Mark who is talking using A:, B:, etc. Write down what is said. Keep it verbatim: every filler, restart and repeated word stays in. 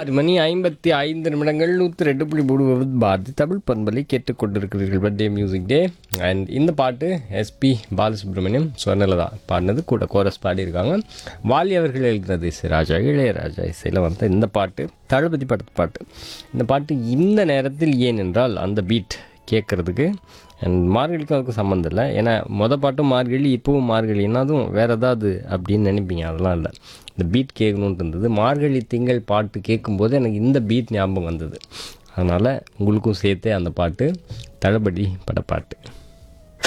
A: ஆறு மணி ஐம்பத்தி ஐந்து நிமிடங்கள் நூற்றி ரெண்டு புள்ளி மூணு பாரதி தமிழ் பண்பலை கேட்டுக்கொண்டிருக்கிறீர்கள். Birthday music day. அண்ட் இந்த பாட்டு எஸ்பி பாலசுப்ரமணியம் சொன்னலதா பாடினது, கூட கோரஸ் பாடியிருக்காங்க. வாலி அவர்கள் எழுதினது இசைராஜா, இளையராஜா இசையில் வந்த இந்த பாட்டு தளபதி படத்து பாட்டு. இந்த பாட்டு இந்த நேரத்தில் ஏன் என்றால் அந்த பீட் கேட்குறதுக்கு அண்ட் மார்கழிக்கும் அதுக்கும் சம்மந்தம் இல்லை. ஏன்னா மொதல் பாட்டும் மார்கழி, இப்போவும் மார்கழி, என்னதும் வேறு ஏதாவது அப்படின்னு நினைப்பீங்க. அதெல்லாம் இல்லை, இந்த பீட் கேட்கணுன்ட்டு இருந்தது. மார்கழி திங்கள் பாட்டு கேட்கும்போது எனக்கு இந்த பீட் ஞாபகம் வந்தது. அதனால் உங்களுக்கும் சேர்த்தே அந்த பாட்டு தளபதி பட பாட்டு.